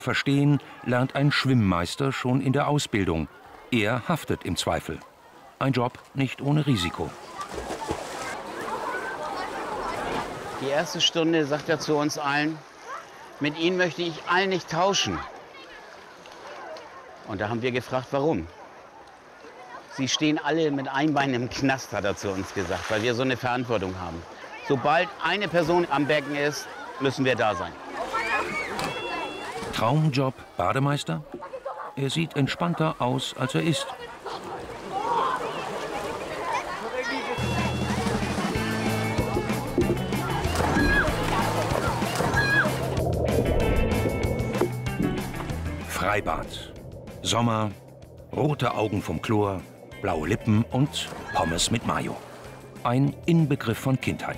Verstehen lernt ein Schwimmmeister schon in der Ausbildung. Er haftet im Zweifel. Ein Job nicht ohne Risiko. Die erste Stunde sagt er zu uns allen, mit Ihnen möchte ich allen nicht tauschen. Und da haben wir gefragt, warum? Sie stehen alle mit einem Bein im Knast, hat er zu uns gesagt, weil wir so eine Verantwortung haben. Sobald eine Person am Becken ist, müssen wir da sein. Traumjob Bademeister? Er sieht entspannter aus, als er ist. Freibad. Sommer, rote Augen vom Chlor, blaue Lippen und Pommes mit Mayo. Ein Inbegriff von Kindheit.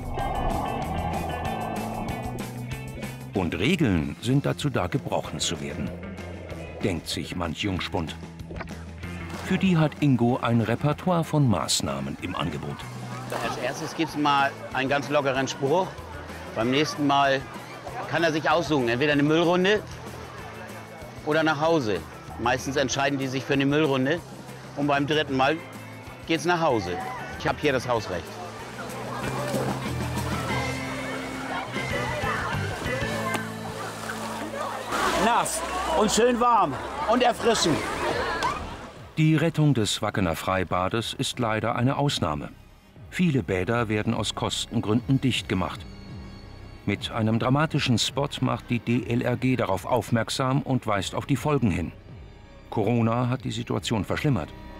Und Regeln sind dazu da, gebrochen zu werden, denkt sich manch Jungspund. Für die hat Ingo ein Repertoire von Maßnahmen im Angebot. Als erstes gibt es mal einen ganz lockeren Spruch. Beim nächsten Mal kann er sich aussuchen, entweder eine Müllrunde oder nach Hause. Meistens entscheiden die sich für eine Müllrunde und beim dritten Mal geht's nach Hause. Ich habe hier das Hausrecht. Nass und schön warm und erfrischend. Die Rettung des Wackener Freibades ist leider eine Ausnahme. Viele Bäder werden aus Kostengründen dicht gemacht. Mit einem dramatischen Spot macht die DLRG darauf aufmerksam und weist auf die Folgen hin. Corona hat die Situation verschlimmert.